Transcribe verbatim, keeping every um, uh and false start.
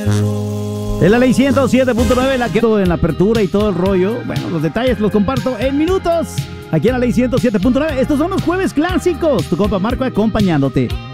Es la ley ciento siete punto nueve, la que en la apertura y todo el rollo. Bueno, los detalles los comparto en minutos. Aquí en la ley ciento siete punto nueve. Estos son los jueves clásicos. Tu compa Marco acompañándote.